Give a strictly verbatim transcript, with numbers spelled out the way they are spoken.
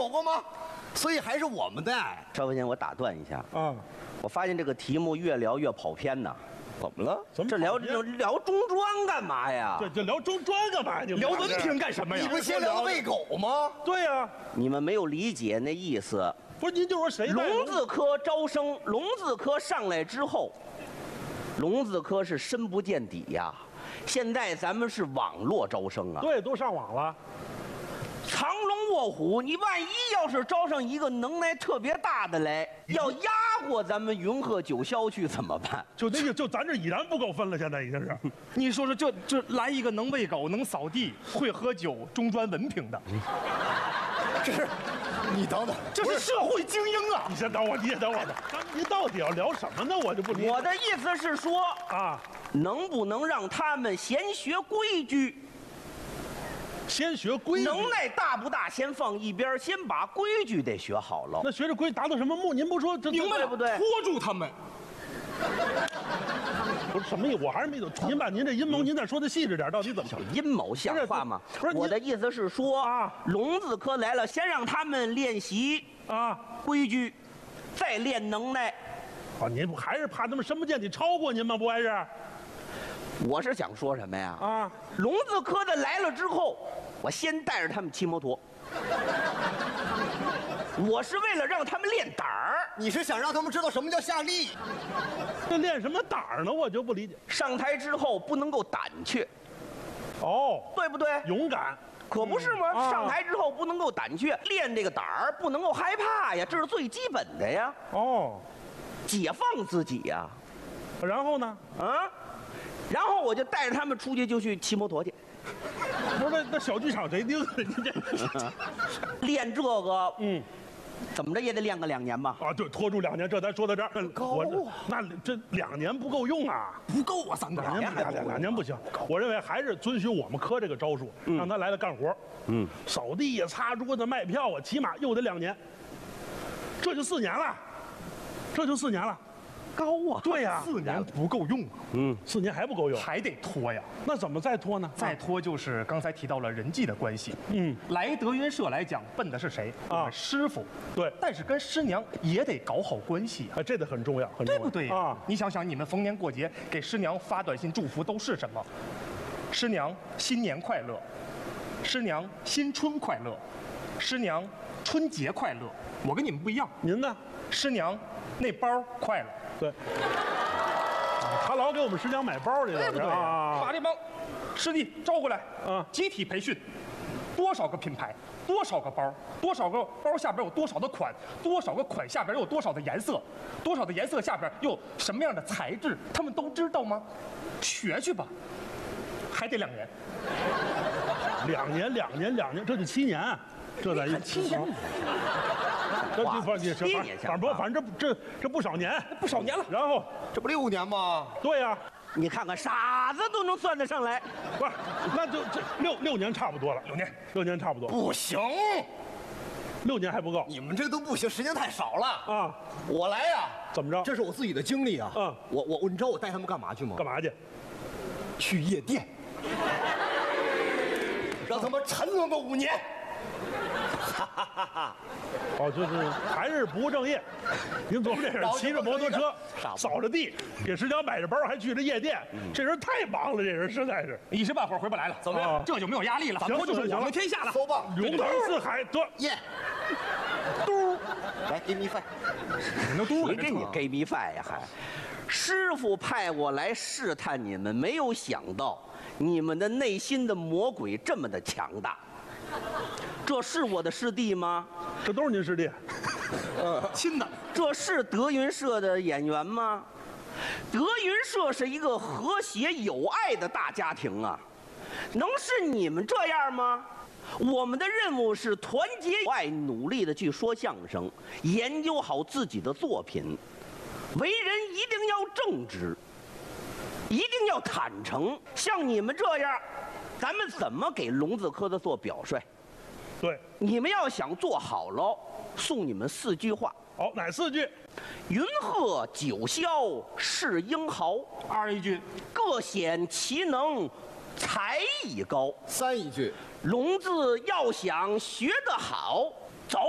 过吗？所以还是我们的爱。 稍微先我打断一下啊， 我发现这个题目越聊越跑偏呐。 怎么了？ 这聊聊聊中专干嘛呀？ 对，这聊中专干嘛呀？你们聊文凭干什么呀？ 你不先聊喂狗吗？ 对呀、啊， 你们没有理解那意思。 不是您就说谁？ 龙字科招生，龙字科上来之后，龙字科是深不见底呀。现在咱们是网络招生啊， 对，都上网了。 藏龙卧虎，你万一要是招上一个能耐特别大的来，要压过咱们云鹤九霄去怎么办？ 就那个，就咱这已然不够分了，现在已经是。 你说说，就就来一个能喂狗、能扫地、会喝酒、中专文凭的， 这是，你等等， 这是社会精英啊！ 你先等我，你也等我的。您到底要聊什么呢？我就不理解。 我的意思是说啊， 能不能让他们先学规矩？ 先学规矩， 能耐大不大先放一边，先把规矩得学好了。 那学这规矩达到什么目？您不说这明白对不对？ 拖住他们。 不是什么意思？我还是没懂。您把您这阴谋，您再说的细致点，到底怎么？ 阴谋像话吗？ 不是， 我的意思是说啊， 龙字科来了，先让他们练习啊规矩，再练能耐。 啊，您不还是怕他们深不见底超过您吗？不还是？ 我是想说什么呀？ 啊， 龙字科的来了之后，我先带着他们骑摩托。我是为了让他们练胆儿。 你是想让他们知道什么叫下力？ 这练什么胆儿呢？我就不理解。 上台之后不能够胆怯， 哦， 对不对？ 勇敢， 可不是吗？ 嗯啊上台之后不能够胆怯，练这个胆儿不能够害怕呀，这是最基本的呀。 哦， 解放自己呀， 然后呢？ 啊，然后我就带着他们出去就去骑摩托去， 不是那那小剧场谁盯着？您这练这个， 嗯， 怎么着也得练个两年吧。 啊，对，拖住两年，这咱说到这儿。我这那这两年不够用啊， 不够啊，三哥。 两年两两两年不行。我认为还是遵循我们科这个招数，让他来了干活。嗯，扫地呀、擦桌子、卖票啊，起码又得两年，这就四年了，这就四年了。 高啊！ 对呀， 四年不够用啊， 嗯，四年还不够用， 还得拖呀。 那怎么再拖呢？ 再拖就是刚才提到了人际的关系。 嗯， 来德云社来讲，奔的是谁？ 啊我们师傅。 对但是跟师娘也得搞好关系啊。 啊，这个很重要，很重要， 对不对呀？ 啊， 你想想，你们逢年过节给师娘发短信祝福都是什么？师娘新年快乐，师娘新春快乐，师娘春节快乐。我跟你们不一样， 您呢？ 师娘那包快乐， 对，啊他老给我们师娘买包去了， 对不对呀？ 啊把这帮师弟招过来， 啊集体培训，多少个品牌，多少个包，多少个包下边有多少的款，多少个款下边又有多少的颜色，多少的颜色下边又有什么样的材质，他们都知道吗？学去吧，还得两年。 两年，两年，两年，这就七年，这在一七年， 这地方也是， 七年反正不，反正这这这不少年， 不少年了。 然后， 这不六年吗？ 对呀， 你看看傻子都能算得上来。 不是，那就这六六年差不多了， 六年， 六年差不多， 不行， 六年还不够你们这都不行，时间太少了。 啊？ 我来呀， 怎么着？ 这是我自己的经历啊。 嗯我我我，你知道我带他们干嘛去吗？ 干嘛去？ 去夜店，让他们沉沦个五年。哈哈哈哈！ 哦，就是还是不务正业。您琢磨这人骑着摩托车，扫着地，给师娘买着包，还去了夜店，这人太忙了，这人实在是一时半会儿回不来了，怎么样？这就没有压力了，咱们就是我们天下了。 走吧， 龙腾四海得耶！ 嘟， 来给米饭。 你能嘟谁给你给米饭呀？还，师傅派我来试探你们，没有想到你们的内心的魔鬼这么的强大。这是我的师弟吗？ 这都是您师弟。 亲的？ 这是德云社的演员吗？德云社是一个和谐有爱的大家庭啊，能是你们这样吗？我们的任务是团结友爱，努力的去说相声，研究好自己的作品，为人一定要正直，一定要坦诚。像你们这样，咱们怎么给龙字科的做表率？ 对， 你们要想做好了，送你们四句话： 好，哪四句？ 云鹤九霄是英豪， 二一句， 各显其能，才艺高。 三一句， 龙字要想学得好，